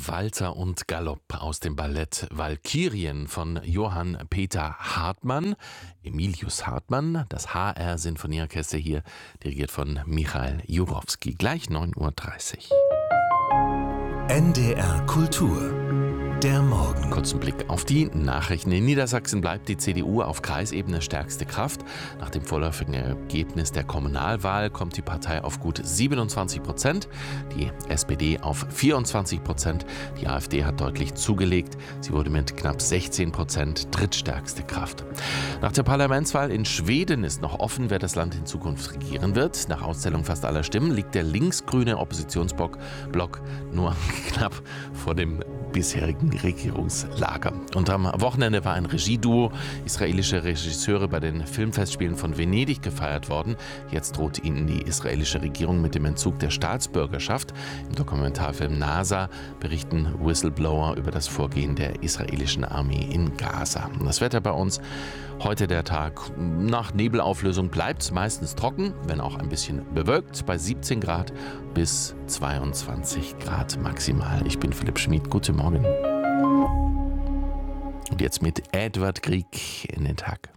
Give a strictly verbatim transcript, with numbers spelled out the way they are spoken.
Walzer und Galopp aus dem Ballett Walkyrien von Johann Peter Hartmann, Emilius Hartmann, das H R Sinfonieorchester hier, dirigiert von Michael Jurowski. Gleich neun Uhr dreißig. N D R Kultur. Der Morgen. Kurzen Blick auf die Nachrichten. In Niedersachsen bleibt die C D U auf Kreisebene stärkste Kraft. Nach dem vorläufigen Ergebnis der Kommunalwahl kommt die Partei auf gut siebenundzwanzig Prozent, die S P D auf vierundzwanzig Prozent, die AfD hat deutlich zugelegt. Sie wurde mit knapp sechzehn Prozent drittstärkste Kraft. Nach der Parlamentswahl in Schweden ist noch offen, wer das Land in Zukunft regieren wird. Nach Auszählung fast aller Stimmen liegt der linksgrüne Oppositionsblock Block nur knapp vor dem bisherigen Regierungslager. Und am Wochenende war ein Regieduo, israelische Regisseure bei den Filmfestspielen von Venedig gefeiert worden. Jetzt droht ihnen die israelische Regierung mit dem Entzug der Staatsbürgerschaft. Im Dokumentarfilm NASA berichten Whistleblower über das Vorgehen der israelischen Armee in Gaza. Das Wetter bei uns, heute der Tag nach Nebelauflösung, bleibt es meistens trocken, wenn auch ein bisschen bewölkt, bei siebzehn Grad bis zweiundzwanzig Grad maximal. Ich bin Philipp Schmid, guten Morgen. Und jetzt mit Edward Grieg in den Tag.